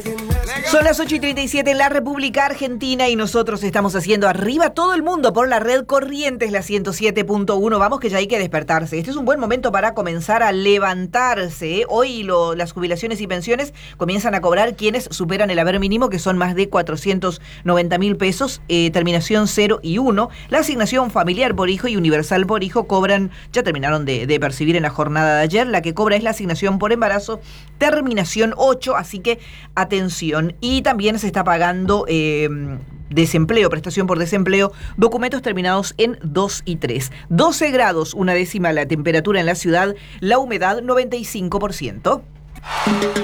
Son las 8:37 en la República Argentina y nosotros estamos haciendo arriba todo el mundo por la red Corrientes, la 107.1. Vamos que ya hay que despertarse. Este es un buen momento para comenzar a levantarse. Hoy las jubilaciones y pensiones comienzan a cobrar quienes superan el haber mínimo, que son más de 490.000 pesos, terminación 0 y 1. La asignación familiar por hijo y universal por hijo ya terminaron de percibir en la jornada de ayer. La que cobra es la asignación por embarazo, terminación 8, así que atención. Y también se está pagando desempleo, prestación por desempleo, documentos terminados en 2 y 3. 12 grados, una décima la temperatura en la ciudad, la humedad 95%.